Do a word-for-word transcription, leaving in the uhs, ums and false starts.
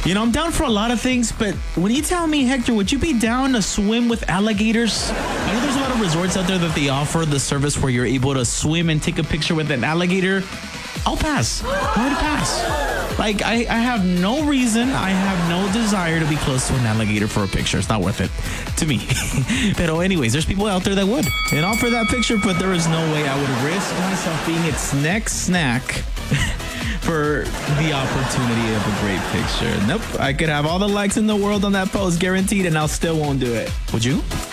You know, I'm down for a lot of things, but when you tell me, Hector, would you be down to swim with alligators? I know there's a lot of resorts out there that they offer the service where you're able to swim and take a picture with an alligator. I'll pass. I would pass. Like, I, I have no reason, I have no desire to be close to an alligator for a picture. It's not worth it to me. But anyways, there's people out there that would. And offer that picture, but there is no way I would risk myself being its next snack for the opportunity of a great picture. Nope. I could have all the likes in the world on that post, guaranteed, and I still won't do it. Would you?